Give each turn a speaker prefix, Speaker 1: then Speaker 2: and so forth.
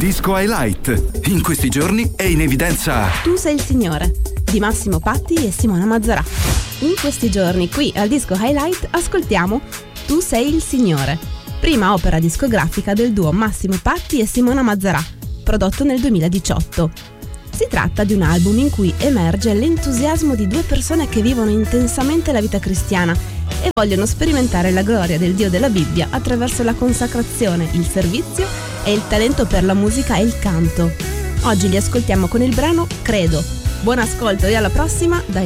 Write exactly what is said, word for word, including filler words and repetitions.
Speaker 1: Disco Highlight. In questi giorni è in evidenza
Speaker 2: Tu sei il Signore di Massimo Patti e Simona Mazzarà. In questi giorni qui al Disco Highlight ascoltiamo Tu sei il Signore, prima opera discografica del duo Massimo Patti e Simona Mazzarà, prodotto nel duemiladiciotto. Si tratta di un album in cui emerge l'entusiasmo di due persone che vivono intensamente la vita cristiana e vogliono sperimentare la gloria del Dio della Bibbia attraverso la consacrazione, il servizio e il talento per la musica e il canto. Oggi li ascoltiamo con il brano Credo. Buon ascolto e alla prossima da